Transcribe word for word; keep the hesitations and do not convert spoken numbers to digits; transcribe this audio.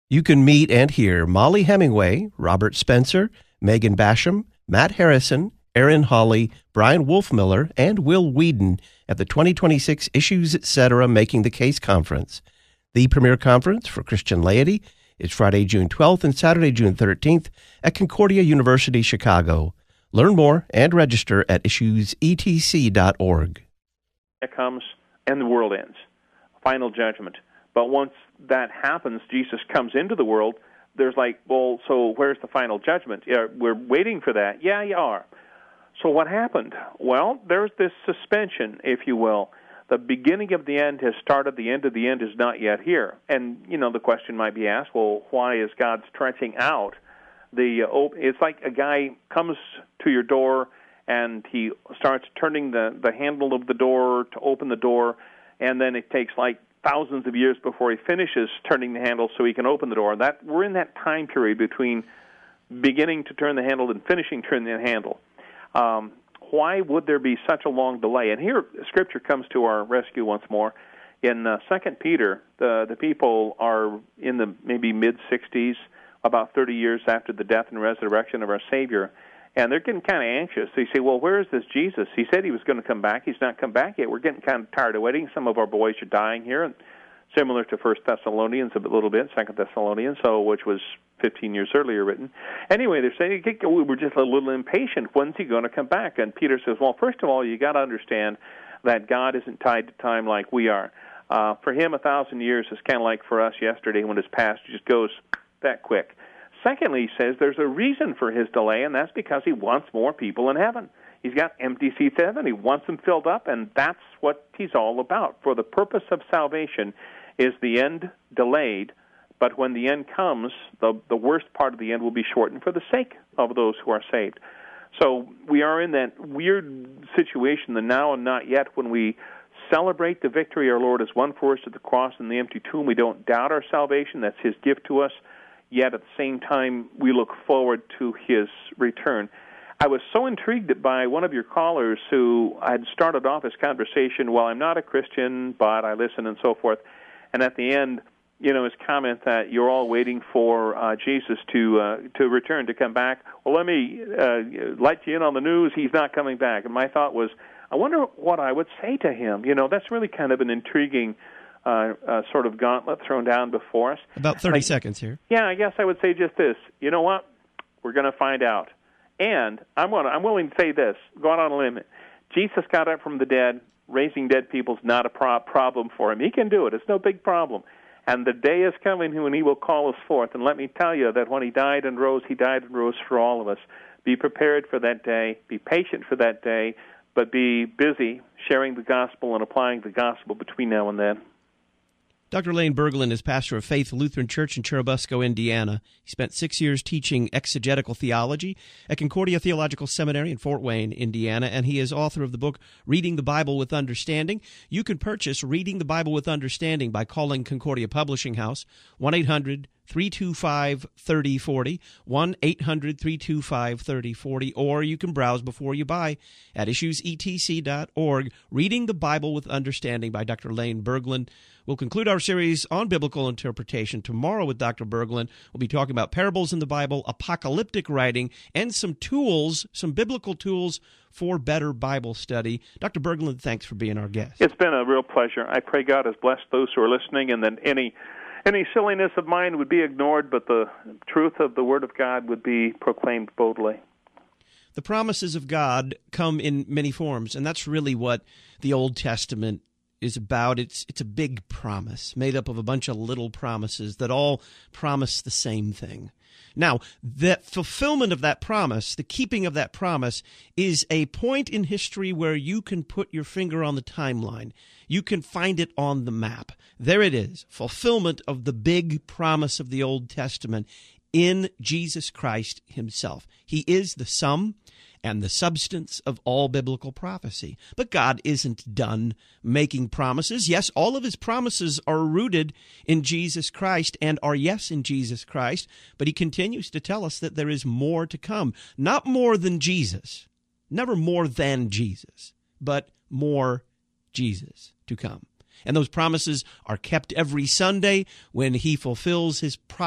You can meet and hear Molly Hemingway, Robert Spencer, Megan Basham, Matt Harrison, Aaron Hawley, Brian Wolfmiller, and Will Whedon at the twenty twenty-six Issues Etc. Making the Case Conference. The premier conference for Christian laity is Friday, June twelfth and Saturday, June thirteenth at Concordia University, Chicago. Learn more and register at issues e t c dot org. It comes and the world ends. Final judgment. But once that happens, Jesus comes into the world, there's like, well, so where's the final judgment? Yeah, we're waiting for that. Yeah, you are. So what happened? Well, there's this suspension, if you will. The beginning of the end has started, the end of the end is not yet here. And, you know, the question might be asked, well, why is God stretching out the, uh, it's like a guy comes to your door and he starts turning the, the handle of the door to open the door, and then it takes like thousands of years before he finishes turning the handle so he can open the door. That we're in that time period between beginning to turn the handle and finishing turning the handle. Um, why would there be such a long delay? And here Scripture comes to our rescue once more. In uh, Second Peter, the, the people are in the maybe mid-sixties, about thirty years after the death and resurrection of our Savior, and they're getting kind of anxious. They say, well, where is this Jesus? He said he was going to come back. He's not come back yet. We're getting kind of tired of waiting. Some of our boys are dying here, and similar to First Thessalonians a little bit, Second Thessalonians, so which was fifteen years earlier written. Anyway, they're saying, we were just a little impatient. When's he going to come back? And Peter says, well, first of all, you got to understand that God isn't tied to time like we are. Uh, for him, a thousand years is kind of like for us yesterday when it's past. It just goes that quick. Secondly, he says there's a reason for his delay, and that's because he wants more people in heaven. He's got empty seats in heaven. He wants them filled up, and that's what he's all about. For the purpose of salvation is the end delayed, but when the end comes, the, the worst part of the end will be shortened for the sake of those who are saved. So we are in that weird situation, the now and not yet, when we celebrate the victory our Lord has won for us at the cross and the empty tomb. We don't doubt our salvation. That's his gift to us. Yet at the same time, we look forward to his return. I was so intrigued by one of your callers who had started off his conversation, well, I'm not a Christian, but I listen and so forth. And at the end, you know, his comment that you're all waiting for uh, Jesus to uh, to return, to come back. Well, let me uh, let you in on the news. He's not coming back. And my thought was, I wonder what I would say to him. You know, that's really kind of an intriguing Uh, uh, sort of gauntlet thrown down before us. About thirty I, seconds here. Yeah, I guess I would say just this. You know what? We're going to find out. And I'm going to, I'm willing to say this, go out on a limb. Jesus got up from the dead. Raising dead people is not a pro- problem for him. He can do it. It's no big problem. And the day is coming when he will call us forth. And let me tell you that when he died and rose, he died and rose for all of us. Be prepared for that day. Be patient for that day. But be busy sharing the gospel and applying the gospel between now and then. Doctor Lane Berglund is pastor of Faith Lutheran Church in Churubusco, Indiana. He spent six years teaching exegetical theology at Concordia Theological Seminary in Fort Wayne, Indiana, and he is author of the book Reading the Bible with Understanding. You can purchase Reading the Bible with Understanding by calling Concordia Publishing House, one eight hundred three two five three oh four oh, one eight hundred three two five three oh four oh, or you can browse before you buy at issues e t c dot org. Reading the Bible with Understanding by Doctor Lane Berglund. We'll conclude our series on biblical interpretation tomorrow with Doctor Berglund. We'll be talking about parables in the Bible, apocalyptic writing, and some tools, some biblical tools for better Bible study. Doctor Berglund, thanks for being our guest. It's been a real pleasure. I pray God has blessed those who are listening, and that any any silliness of mine would be ignored, but the truth of the Word of God would be proclaimed boldly. The promises of God come in many forms, and that's really what the Old Testament is about. It's it's a big promise made up of a bunch of little promises that all promise the same thing. Now, the fulfillment of that promise, the keeping of that promise, is a point in history where you can put your finger on the timeline. You can find it on the map. There it is, fulfillment of the big promise of the Old Testament in Jesus Christ himself. He is the sum and the substance of all biblical prophecy. But God isn't done making promises. Yes, all of his promises are rooted in Jesus Christ and are yes in Jesus Christ, but he continues to tell us that there is more to come. Not more than Jesus, never more than Jesus, but more Jesus to come. And those promises are kept every Sunday when he fulfills his promise.